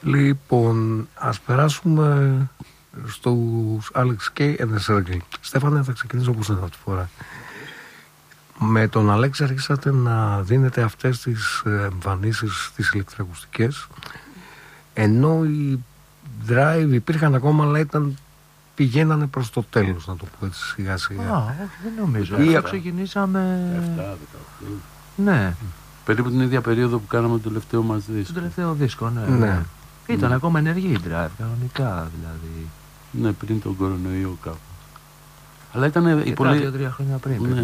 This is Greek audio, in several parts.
Λοιπόν, ας περάσουμε στους Alex K and the Circle. Στέφανε, θα ξεκινήσω όπως είναι αυτή τη φορά. Με τον Αλέξ αρχίσατε να δίνετε αυτές τις εμφανίσεις, τις ηλεκτροακουστικές, ενώ οι Drive υπήρχαν ακόμα, αλλά πηγαίνανε προς το τέλος, να το πω έτσι σιγά σιγά. Όχι, δεν νομίζω. Αυτό ξεκινήσαμε 7-18. Ναι. Περίπου την ίδια περίοδο που κάναμε το τελευταίο μας δίσκο. Το τελευταίο δίσκο, ναι. Ήταν ακόμα ενεργή η Drive, κανονικά δηλαδή. Ναι, πριν τον κορονοϊό κάπου. Αλλά ήταν πολύ... 2-3 χρόνια πριν. Ναι.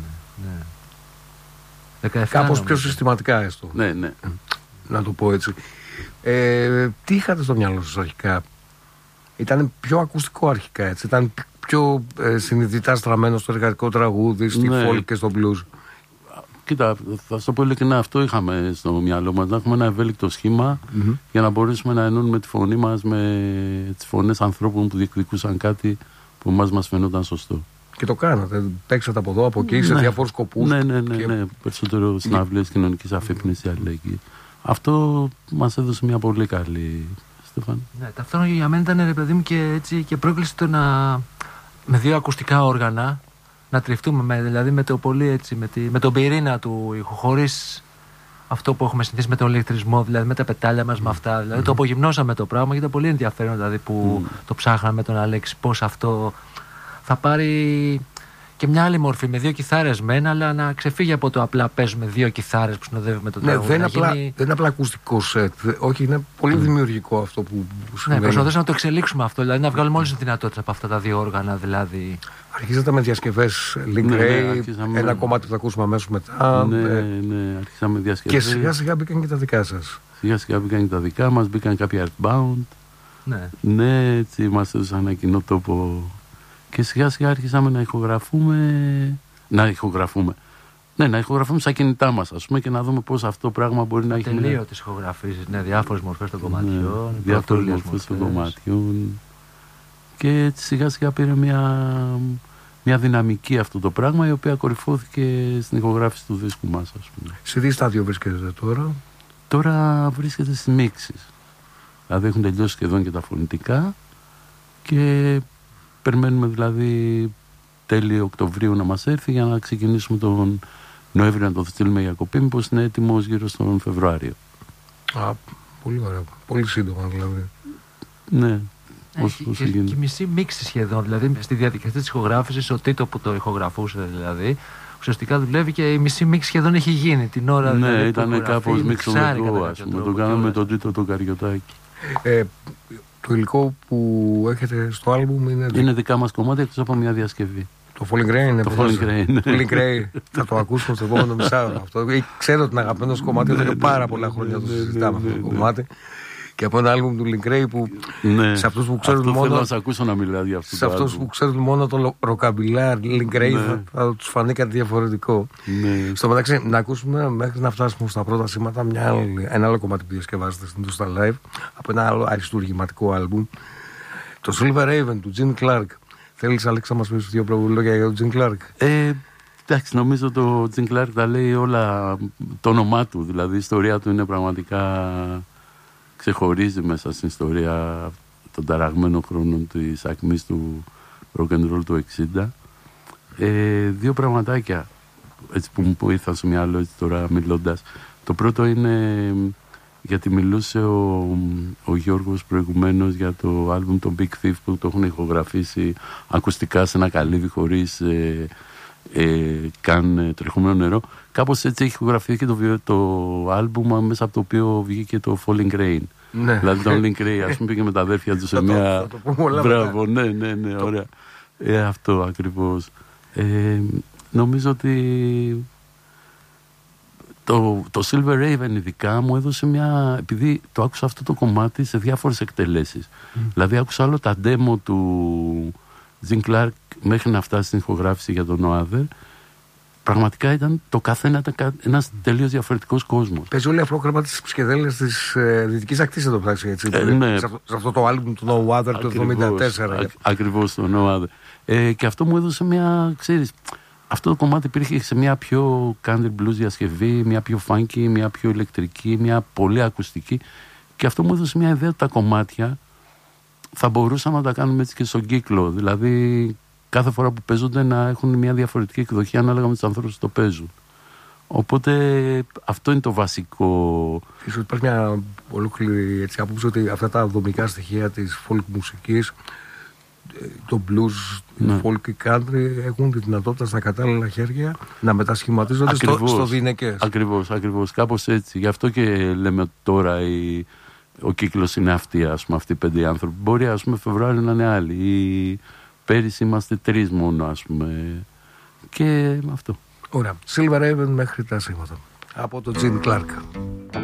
Ναι. Κάπως πιο συστηματικά έστω. Ναι, ναι. Να το πω έτσι. Τι είχατε στο μυαλό σας αρχικά? Ήταν πιο ακουστικό αρχικά, έτσι? Ήταν πιο συνειδητά στραμμένο στο εργατικό τραγούδι, στη folk και στο blues? Κοίτα, θα σου πω ειλικρινά, αυτό είχαμε στο μυαλό μας, να έχουμε ένα ευέλικτο σχήμα για να μπορέσουμε να ενώνουμε τη φωνή μας με τις φωνές ανθρώπων που διεκδικούσαν κάτι που μας φαινόταν σωστό. Και το κάνατε, παίξατε από εδώ, από εκεί, σε διάφορους σκοπούς. Ναι, περισσότερο συναυλίες κοινωνικής αφύπνισης, αλληλεγγύη. Αυτό μας έδωσε μια πολύ καλή, Στέφαν. Ναι, ταυτόχρονα για μένα ήταν, ρε παιδί μου, και, έτσι, και πρόκληση το να, με δύο ακουστικά όργανα, να τριφτούμε, δηλαδή με το πολύ έτσι, με τον πυρήνα του ήχου, χωρίς αυτό που έχουμε συνηθίσει με τον ηλεκτρισμό, δηλαδή με τα πετάλια μας, με αυτά. Δηλαδή το απογυμνώσαμε το πράγμα και ήταν πολύ ενδιαφέρον, δηλαδή, που το ψάχναμε με τον Αλέξη, πώς αυτό θα πάρει και μια άλλη μορφή, με δύο κιθάρες μεν, αλλά να ξεφύγει από το απλά παίζουμε δύο κιθάρες που συνοδεύουμε το τραγούδι. Ναι, δεν είναι απλά ακουστικό σετ. Όχι, είναι πολύ δημιουργικό αυτό που συμβαίνει. Ναι, προσπαθήσαμε να το εξελίξουμε αυτό, δηλαδή να βγάλουμε όλες τις δυνατότητες από αυτά τα δύο όργανα, δηλαδή. Αρχίσατε με διασκευές Link Ray, ένα κομμάτι που θα ακούσουμε αμέσως μετά. Ναι, αρχίσαμε με διασκευές. Και σιγά σιγά μπήκαν και τα δικά σας. Σιγά σιγά μπήκαν και τα δικά μας, μπήκαν κάποια Earthbound. Ναι, έτσι μας έδωσαν ένα κοινό τόπο. Και σιγά σιγά άρχισαμε να ηχογραφούμε. Να ηχογραφούμε στα κινητά μας, ας πούμε, και να δούμε πώς αυτό το πράγμα μπορεί να έχει. Τελείωτες ηχογραφήσεις, διάφορες μορφές των κομματιών. Διάφορες μορφές των κομματιών. Και έτσι σιγά σιγά πήρε μια δυναμική αυτό το πράγμα, η οποία κορυφώθηκε στην ηχογράφηση του δίσκου μας, ας πούμε. Σε τι στάδιο βρίσκεται τώρα? Τώρα βρίσκεται στις μίξεις. Δηλαδή έχουν τελειώσει σχεδόν και τα φωνητικά και περιμένουμε δηλαδή τέλη Οκτωβρίου να μας έρθει για να ξεκινήσουμε τον Νοέμβριο να το στείλουμε για κοπή, μήπως είναι έτοιμος γύρω στον Φεβρουάριο. Πολύ ωραία. Πολύ σύντομα δηλαδή. Ναι. Και μισή μίξη σχεδόν, δηλαδή στη διαδικασία της ηχογράφησης, ο Τίτο που το ηχογραφούσε δηλαδή, ουσιαστικά δουλεύει και η μισή μίξη σχεδόν έχει γίνει την ώρα. Ναι, δηλαδή, ήταν κάπως μίξο εγώ, ας πούμε. Το κάναμε με τον Τίτο το Καριωτάκι. Το υλικό που έχετε στο άλμπουμ είναι δικά μας κομμάτια, εκτός από μια διασκευή. Το Falling Grain είναι το Falling Grain. Θα το ακούσουμε στο επόμενο μισάωρο αυτό. Ξέρω ότι είναι αγαπημένο κομμάτι, εδώ και πάρα πολλά χρόνια το συζητάμε αυτό το κομμάτι. Και από ένα άλμπουμ του Link Ray που σε αυτούς που ξέρουν αυτό μόνο. Θέλω να σας ακούσω να μιλάω για αυτό. Σε αυτούς που ξέρουν μόνο το ροκαμπιλάρ Link Ray θα τους φανεί κάτι διαφορετικό. Στο μεταξύ, να ακούσουμε μέχρι να φτάσουμε στα πρώτα σήματα ένα άλλο κομμάτι που διασκευάζεται στην Τούστα Live από ένα άλλο αριστούργηματικό άλμπουμ. Το Silver Raven του Gene Clark. Θέλεις, Άλεξ, να μας πεις δύο λόγια για τον Gene Clark? Εντάξει, νομίζω το Gene Clark τα λέει όλα, το όνομά του, δηλαδή η ιστορία του είναι πραγματικά, ξεχωρίζει μέσα στην ιστορία των ταραγμένων χρόνων της ακμής του rock and roll του 60. Δύο πραγματάκια έτσι, που μου ήρθαν στο μυαλό έτσι, τώρα μιλώντας. Το πρώτο είναι γιατί μιλούσε ο Γιώργος προηγουμένως για το άλμπουμ των Big Thief που το έχουν ηχογραφήσει ακουστικά σε ένα καλύβι χωρίς καν τρεχούμενο νερό. Κάπως έτσι έχει ηχογραφηθεί και το άλμπουμ μέσα από το οποίο βγήκε το Falling Rain. Ναι. Δηλαδή το Link Ray, ας πούμε, πήγε με τα αδέρφια του σε μια. Μπράβο, ναι, ωραία. Αυτό ακριβώς. Νομίζω ότι το Silver Raven ειδικά μου έδωσε μια. Επειδή το άκουσα αυτό το κομμάτι σε διάφορες εκτελέσεις. Δηλαδή άκουσα όλο τα demo του Gene Clark μέχρι να φτάσει στην ηχογράφηση για τον No Other. Πραγματικά ήταν το καθένα ήταν ένας τελείως διαφορετικός κόσμος. Παίζει όλη αφρόκρεμα τις ψυχεδέλειες της δυτικής ακτής εδώ πράξη, έτσι. Ναι. Σε αυτό το άλμπουμ του No Other του 1974. Ακριβώς το No Other. Και αυτό μου έδωσε μια, ξέρεις, αυτό το κομμάτι υπήρχε σε μια πιο country blues διασκευή, μια πιο funky, μια πιο ηλεκτρική, μια πολύ ακουστική. Και αυτό μου έδωσε μια ιδέα ότι τα κομμάτια θα μπορούσαμε να τα κάνουμε έτσι και στον κύκλο. Δηλαδή, κάθε φορά που παίζονται να έχουν μια διαφορετική εκδοχή ανάλογα με τους ανθρώπους που το παίζουν. Οπότε αυτό είναι το βασικό. Ίσως υπάρχει μια ολόκληρη άποψη ότι αυτά τα δομικά στοιχεία της folk μουσικής, το blues, Ναι. folk και country, έχουν τη δυνατότητα στα κατάλληλα χέρια να μετασχηματίζονται στο διηνεκές. Ακριβώς. Κάπως έτσι. Γι' αυτό και λέμε ότι τώρα ο κύκλος είναι αυτή, ας πούμε, αυτοί οι 5 άνθρωποι. Μπορεί, ας πούμε, Φεβρουάριο να είναι άλλοι. Ή πέρυσι είμαστε 3 μόνο, ας πούμε. Και αυτό. Ωραία. Silver Raven μέχρι τα σήματα. Από τον Gene Clark.